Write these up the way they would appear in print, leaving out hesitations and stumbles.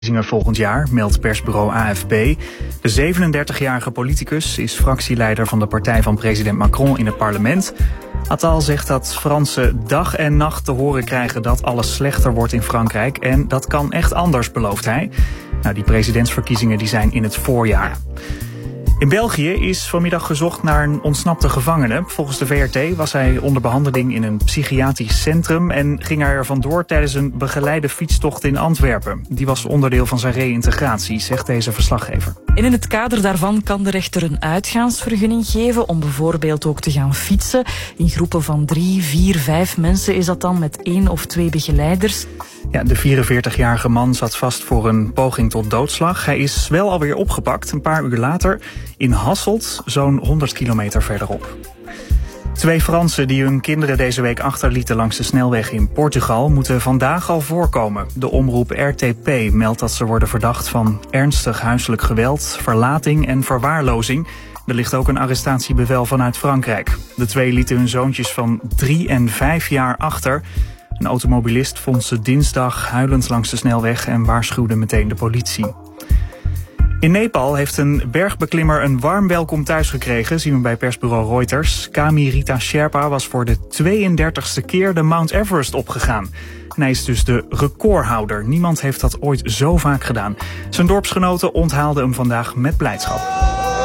Volgend jaar, meldt persbureau AFP. De 37-jarige politicus is fractieleider van de partij van president Macron in het parlement. Attal zegt dat Fransen dag en nacht te horen krijgen dat alles slechter wordt in Frankrijk. En dat kan echt anders, belooft hij. Die presidentsverkiezingen die zijn in het voorjaar. In België is vanmiddag gezocht naar een ontsnapte gevangene. Volgens de VRT was hij onder behandeling in een psychiatrisch centrum en ging hij er vandoor tijdens een begeleide fietstocht in Antwerpen. Die was onderdeel van zijn reïntegratie, zegt deze verslaggever. En in het kader daarvan kan de rechter een uitgaansvergunning geven om bijvoorbeeld ook te gaan fietsen. In groepen van 3, 4, 5 mensen is dat dan met 1 of 2 begeleiders. Ja, de 44-jarige man zat vast voor een poging tot doodslag. Hij is wel alweer opgepakt, een paar uur later, in Hasselt, zo'n 100 kilometer verderop. 2 Fransen die hun kinderen deze week achterlieten langs de snelweg in Portugal moeten vandaag al voorkomen. De omroep RTP meldt dat ze worden verdacht van ernstig huiselijk geweld, verlating en verwaarlozing. Er ligt ook een arrestatiebevel vanuit Frankrijk. De 2 lieten hun zoontjes van 3 en 5 jaar achter. Een automobilist vond ze dinsdag huilend langs de snelweg en waarschuwde meteen de politie. In Nepal heeft een bergbeklimmer een warm welkom thuis gekregen, zien we bij persbureau Reuters. Kami Rita Sherpa was voor de 32e keer de Mount Everest opgegaan. En hij is dus de recordhouder. Niemand heeft dat ooit zo vaak gedaan. Zijn dorpsgenoten onthaalden hem vandaag met blijdschap.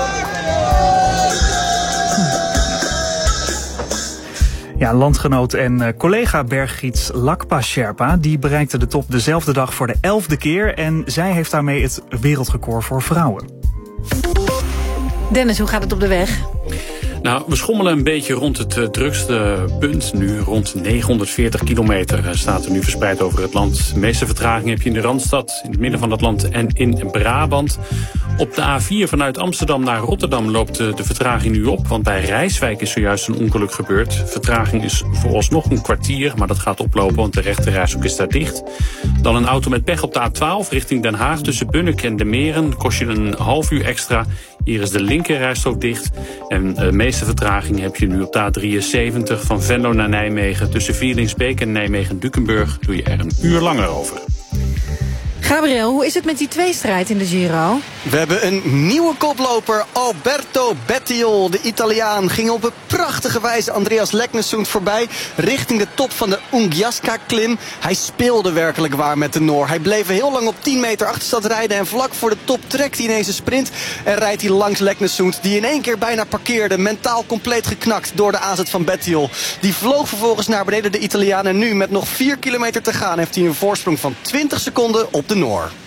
Ja, landgenoot en collega berggids Lakpa Sherpa die bereikte de top dezelfde dag voor de 11e keer. En zij heeft daarmee het wereldrecord voor vrouwen. Dennis, hoe gaat het op de weg? Nou, we schommelen een beetje rond het drukste punt nu. Rond 940 kilometer staat er nu verspreid over het land. De meeste vertraging heb je in de Randstad, in het midden van het land en in Brabant. Op de A4 vanuit Amsterdam naar Rotterdam loopt de vertraging nu op. Want bij Rijswijk is zojuist een ongeluk gebeurd. Vertraging is vooralsnog een kwartier, maar dat gaat oplopen, want de rechterrijstrook is daar dicht. Dan een auto met pech op de A12 richting Den Haag. Tussen Bunnik en De Meren kost je een half uur extra. Hier is de linkerrijstrook dicht. En de meeste vertraging heb je nu op de A73 van Venlo naar Nijmegen. Tussen Vierlingsbeek en Nijmegen-Dukenburg doe je er een uur langer over. Gabriel, hoe is het met die tweestrijd in de Giro? We hebben een nieuwe koploper, Alberto Bettiol. De Italiaan ging op een prachtige wijze Andreas Leknesund voorbij richting de top van de Ungiasca-klim. Hij speelde werkelijk waar met de Noor. Hij bleef heel lang op 10 meter achterstand rijden en vlak voor de top trekt hij ineens een sprint en rijdt hij langs Leknesund, die in één keer bijna parkeerde, mentaal compleet geknakt door de aanzet van Bettiol. Die vloog vervolgens naar beneden, de Italiaan, en nu met nog 4 kilometer te gaan heeft hij een voorsprong van 20 seconden op de Noor.